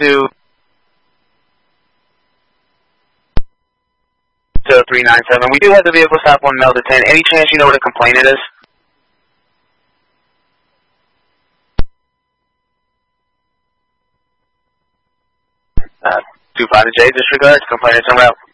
to 0397. We do have the vehicle stop on Melda 10. Any chance you know what the complainant is? 25 to J, disregard. Complainant's en route.